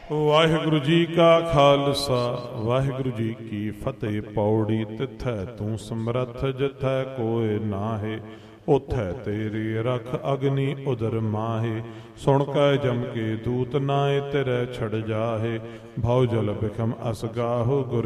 ਵਾਹਿਗੁਰੂ ਜੀ ਕਾ ਖਾਲਸਾ ਵਾਹਿਗੁਰੂ ਜੀ ਕੀ ਫਤਿਹ। ਪੌੜੀ ਤਿਥੈ ਤੂੰ ਸਮਰੱਥ ਜਿਥੈ ਕੋਇ ਨਾਹੇ, ਉਥੈ ਤੇਰੀ ਰਖ ਅਗਨੀ ਉਦਰ ਮਾਹੇ। ਸੁਣ ਕੈ ਜਮ ਕੇ ਦੂਤ ਨਾਏ ਤੇਰੇ ਛੜ ਜਾਹੇ, ਭਉ ਜਲ ਬਿਖਮ ਅਸ ਗਾਹੋ ਗੁਰ